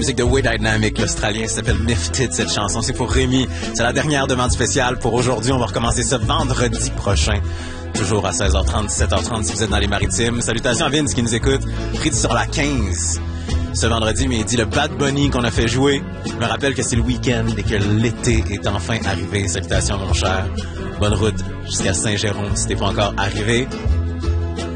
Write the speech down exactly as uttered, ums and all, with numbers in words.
musique de Way Dynamic, l'Australien s'appelle Mifted, cette chanson. C'est pour Rémi. C'est la dernière demande spéciale pour aujourd'hui. On va recommencer ça vendredi prochain. Toujours à seize heures trente, dix-sept heures trente si vous êtes dans les Maritimes. Salutations à Vince qui nous écoute. Pris sur la quinze. Ce vendredi, mais il dit le Bad Bunny qu'on a fait jouer. Je me rappelle que c'est le week-end et que l'été est enfin arrivé. Salutations mon cher. Bonne route jusqu'à Saint-Jérôme si t'es pas encore arrivé.